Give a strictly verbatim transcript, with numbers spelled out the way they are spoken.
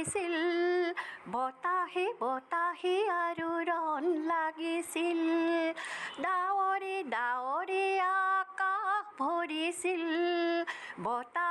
ছিল বতাহে বতাহে আৰু ৰণ লাগিছিল ডাৱৰে ডাৱৰে আকাশ ভৰিছিল বতাহ